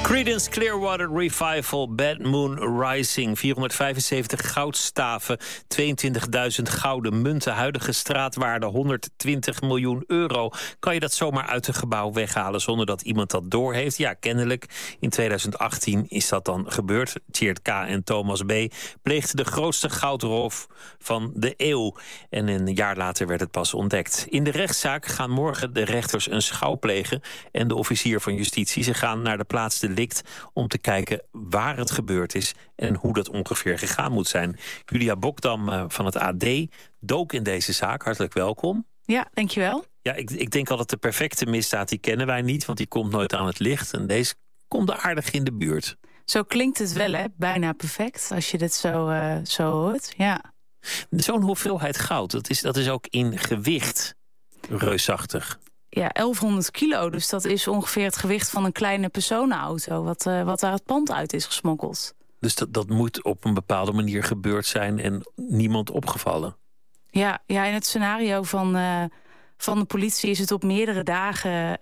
Creedence Clearwater Revival, Bad Moon Rising. 475 goudstaven, 22.000 gouden munten. Huidige straatwaarde 120 miljoen euro. Kan je dat zomaar uit een gebouw weghalen zonder dat iemand dat doorheeft? Ja, kennelijk. In 2018 is dat dan gebeurd. Tjeerd K. en Thomas B. pleegden de grootste goudroof van de eeuw. En een jaar later werd het pas ontdekt. In de rechtszaak gaan morgen de rechters een schouw plegen en de officier van justitie. Ze gaan naar de plaats delict om te kijken waar het gebeurd is en hoe dat ongeveer gegaan moet zijn. Julia Bokdam van het AD dook in deze zaak. Hartelijk welkom. Ja, dankjewel. Ja, ik denk altijd de perfecte misdaad, die kennen wij niet, want die komt nooit aan het licht. En deze komt er aardig in de buurt. Zo klinkt het wel, hè? Bijna perfect, als je dit zo hoort. Ja. Zo'n hoeveelheid goud, dat is ook in gewicht reusachtig. Ja, 1100 kilo, dus dat is ongeveer het gewicht van een kleine personenauto, wat daar het pand uit is gesmokkeld. Dus dat moet op een bepaalde manier gebeurd zijn en niemand opgevallen? Ja, in het scenario van de politie is het op meerdere dagen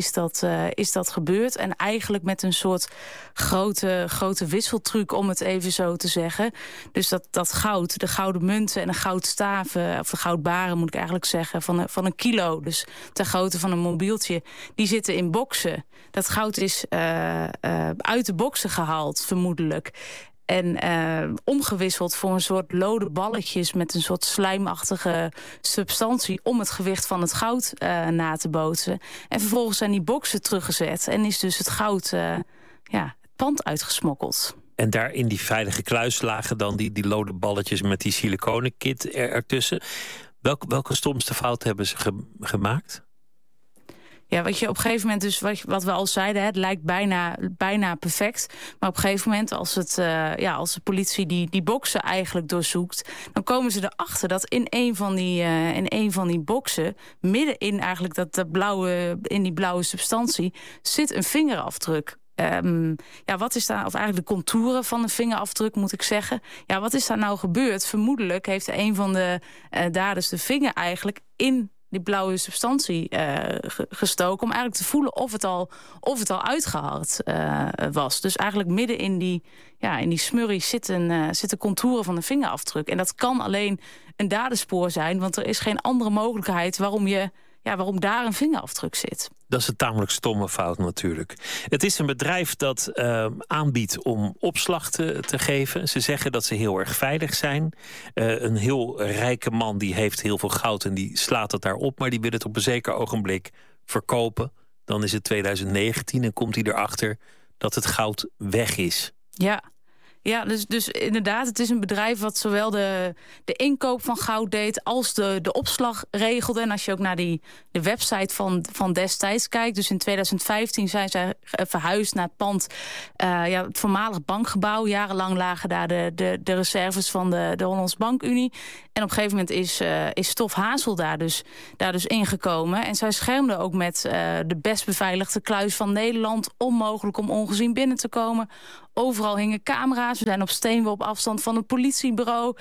is dat gebeurd. En eigenlijk met een soort grote wisseltruc, om het even zo te zeggen. Dus dat goud, de gouden munten en de goudstaven, of de goudbaren moet ik eigenlijk zeggen, van een kilo. Dus ter grootte van een mobieltje. Die zitten in boksen. Dat goud is uit de boksen gehaald, vermoedelijk. En omgewisseld voor een soort lode balletjes met een soort slijmachtige substantie om het gewicht van het goud na te bootsen. En vervolgens zijn die boksen teruggezet en is dus het goud het pand uitgesmokkeld. En daar in die veilige kluis lagen dan die lode balletjes met die siliconenkit ertussen. Welke stomste fout hebben ze gemaakt? Ja, wat je op een gegeven moment, dus wat we al zeiden, het lijkt bijna perfect. Maar op een gegeven moment, als de politie die boksen eigenlijk doorzoekt, dan komen ze erachter dat in een van die boksen, midden in eigenlijk in die blauwe substantie, zit een vingerafdruk. Wat is daar, of eigenlijk de contouren van een vingerafdruk, moet ik zeggen. Ja, wat is daar nou gebeurd? Vermoedelijk heeft een van de daders de vinger eigenlijk in die blauwe substantie gestoken, om eigenlijk te voelen of het al uitgehaald was. Dus eigenlijk midden in die smurrie zitten contouren van de vingerafdruk. En dat kan alleen een daderspoor zijn, want er is geen andere mogelijkheid waarom daar een vingerafdruk zit. Dat is een tamelijk stomme fout natuurlijk. Het is een bedrijf dat aanbiedt om opslag te geven. Ze zeggen dat ze heel erg veilig zijn. Een heel rijke man die heeft heel veel goud en die slaat het daar op, maar die wil het op een zeker ogenblik verkopen. Dan is het 2019 en komt hij erachter dat het goud weg is. Ja, dus inderdaad, het is een bedrijf wat zowel de inkoop van goud deed als de opslag regelde. En als je ook naar de website van destijds kijkt, dus in 2015 zijn zij verhuisd naar het pand, het voormalig bankgebouw. Jarenlang lagen daar de reserves van de Hollandse Bankunie. En op een gegeven moment is Stof Hazel daar dus ingekomen. En zij schermden ook met de best beveiligde kluis van Nederland, onmogelijk om ongezien binnen te komen. Overal hingen camera's. We zijn op steenworp afstand van het politiebureau.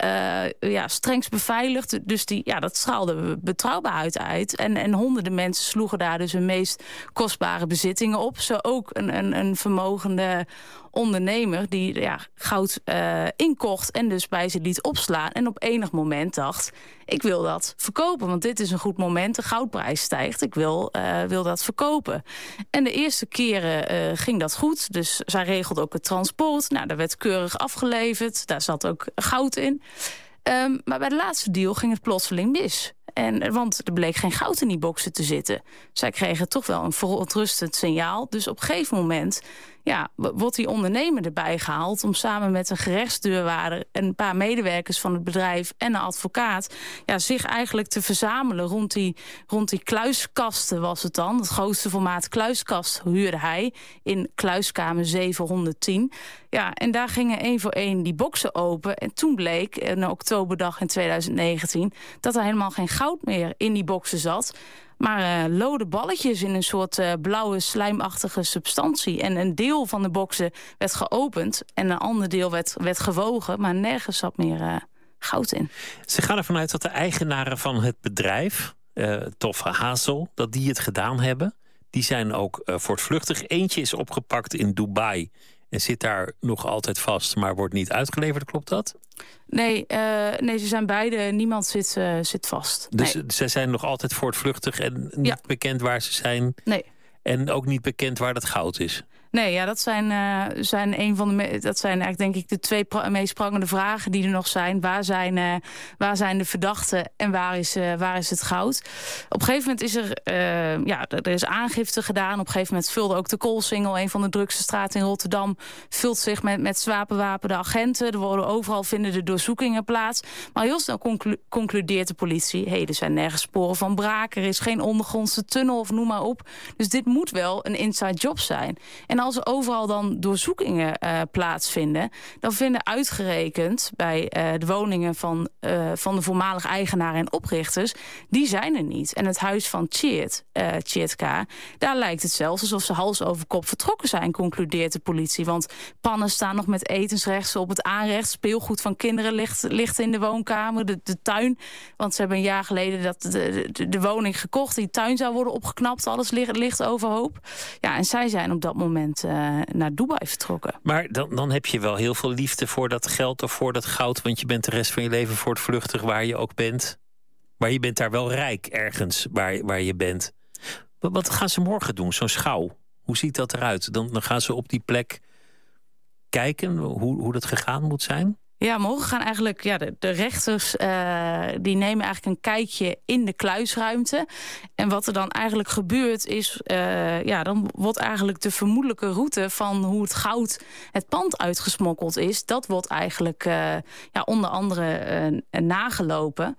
Strengst beveiligd. Dus dat straalde betrouwbaarheid uit. En honderden mensen sloegen daar dus hun meest kostbare bezittingen op. Zo ook een vermogende ondernemer die goud inkocht en dus bij ze liet opslaan. En op enig moment dacht, ik wil dat verkopen. Want dit is een goed moment, de goudprijs stijgt. Ik wil dat verkopen. En de eerste keren ging dat goed. Dus zij regelde ook het transport. Nou, daar werd keurig afgeleverd. Daar zat ook goud in. Maar bij de laatste deal ging het plotseling mis. Want er bleek geen goud in die boksen te zitten. Zij kregen toch wel een verontrustend signaal. Dus op een gegeven moment wordt die ondernemer erbij gehaald om samen met een gerechtsdeurwaarder en een paar medewerkers van het bedrijf en een advocaat zich eigenlijk te verzamelen rond die kluiskasten was het dan. Het grootste formaat kluiskast huurde hij in kluiskamer 710. Ja, en daar gingen één voor één die boksen open. En toen bleek, een oktoberdag in 2019, dat er helemaal geen goud meer in die boksen zat. Maar lode balletjes in een soort blauwe slijmachtige substantie. En een deel van de boksen werd geopend en een ander deel werd gewogen. Maar nergens zat meer goud in. Ze gaan ervan uit dat de eigenaren van het bedrijf, Stof Hazel, dat die het gedaan hebben. die zijn ook voortvluchtig. Eentje is opgepakt in Dubai en zit daar nog altijd vast, maar wordt niet uitgeleverd. Klopt dat? Nee, ze zijn beide. Niemand zit vast. Dus nee. Zij zijn nog altijd voortvluchtig en niet bekend waar ze zijn? Nee. En ook niet bekend waar dat goud is? Nee, ja, dat zijn eigenlijk denk ik de twee meest prangende vragen die er nog zijn. Waar zijn de verdachten en waar is het goud? Op een gegeven moment is er is aangifte gedaan. Op een gegeven moment vulde ook de Koolsingel, een van de drukste straten in Rotterdam, vult zich met wapende agenten. Er worden overal vinden de doorzoekingen plaats. Maar heel snel concludeert de politie, er zijn nergens sporen van braak, er is geen ondergrondse tunnel of noem maar op. Dus dit moet wel een inside job zijn. En als er overal dan doorzoekingen plaatsvinden, dan vinden uitgerekend bij de woningen van de voormalige eigenaren en oprichters, die zijn er niet. En het huis van Tjeerd K., daar lijkt het zelfs alsof ze hals over kop vertrokken zijn, concludeert de politie. Want pannen staan nog met etensrechten op het aanrecht. Speelgoed van kinderen ligt in de woonkamer. De tuin, want ze hebben een jaar geleden de woning gekocht. Die tuin zou worden opgeknapt. Alles ligt overhoop. Ja, en zij zijn op dat moment naar Dubai vertrokken. Maar dan heb je wel heel veel liefde voor dat geld of voor dat goud, want je bent de rest van je leven voortvluchtig waar je ook bent. Maar je bent daar wel rijk ergens waar je bent. Wat gaan ze morgen doen, zo'n schouw? Hoe ziet dat eruit? Dan gaan ze op die plek kijken hoe dat gegaan moet zijn? Ja, morgen gaan eigenlijk de rechters die nemen eigenlijk een kijkje in de kluisruimte. En wat er dan eigenlijk gebeurt is, dan wordt eigenlijk de vermoedelijke route van hoe het goud het pand uitgesmokkeld is, dat wordt eigenlijk onder andere nagelopen.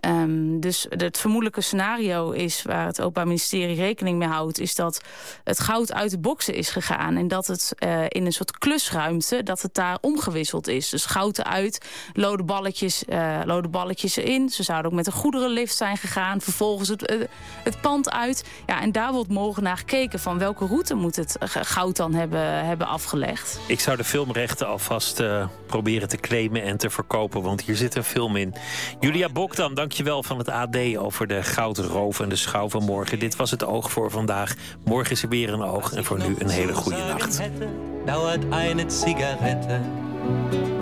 Dus het vermoedelijke scenario is, waar het Openbaar Ministerie rekening mee houdt, is dat het goud uit de boksen is gegaan en dat het in een soort klusruimte, dat het daar omgewisseld is. Dus goud uit, lode balletjes erin. Ze zouden ook met een goederenlift zijn gegaan. Vervolgens het pand uit. Ja, en daar wordt morgen naar gekeken van welke route moet het goud dan hebben afgelegd. Ik zou de filmrechten alvast proberen te claimen en te verkopen, want hier zit een film in. Julia Bokdam, dankjewel van het AD over de goudroof en de schouw van morgen. Dit was het Oog voor vandaag. Morgen is er weer een oog en voor nu een hele goede nacht. Dauert eine Zigarette.